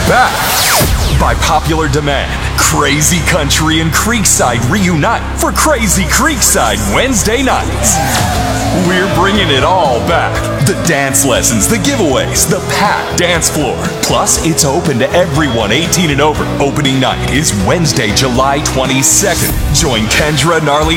back. By popular demand, Crazy Country and Creekside reunite for Crazy Creekside Wednesday nights. We're bringing it all back. The dance lessons, the giveaways, the packed dance floor. Plus, it's open to everyone 18 and over. Opening night is Wednesday, July 22nd. Join Kendra, Gnarly